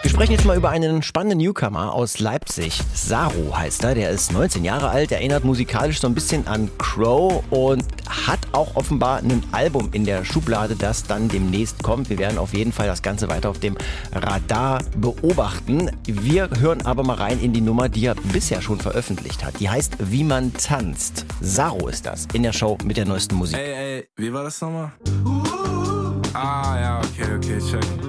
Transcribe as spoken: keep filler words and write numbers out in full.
Wir sprechen jetzt mal über einen spannenden Newcomer aus Leipzig. Saru heißt er, der ist neunzehn Jahre alt, erinnert musikalisch so ein bisschen an Crow und hat auch offenbar ein Album in der Schublade, das dann demnächst kommt. Wir werden auf jeden Fall das Ganze weiter auf dem Radar beobachten. Wir hören aber mal rein in die Nummer, die er bisher schon veröffentlicht hat. Die heißt Wie man tanzt. Saru ist das in der Show mit der neuesten Musik. Ey, ey, wie war das nochmal? Ah, ja, okay, okay, check.